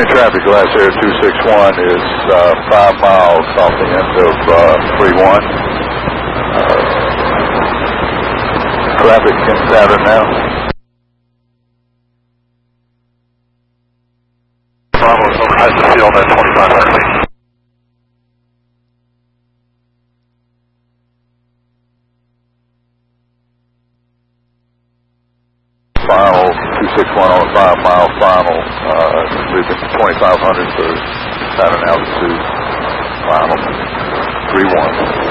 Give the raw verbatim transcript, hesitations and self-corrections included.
County traffic, glass air two six one is uh, five miles off the end of uh, three one. Uh, traffic in pattern now. Bravo is over has the field at twenty-five hundred feet. Final two six one on a five mile final, uh, moving twenty-five hundred for pattern altitude, final three one.